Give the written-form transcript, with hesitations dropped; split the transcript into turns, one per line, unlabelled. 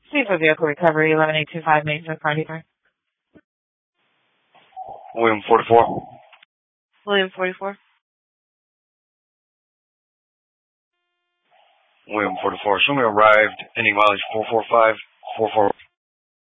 Safer vehicle recovery, 11825 Mason Party Bar.
William 44.
William 44.
William 44. Somebody arrived, ending mileage 445, 44.